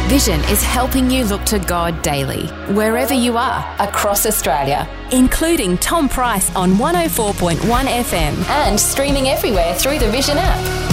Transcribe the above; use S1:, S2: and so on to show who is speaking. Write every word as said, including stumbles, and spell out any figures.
S1: Vision is helping you look to God daily, wherever you are, across Australia, including Tom Price on one oh four point one F M and streaming everywhere through the Vision app.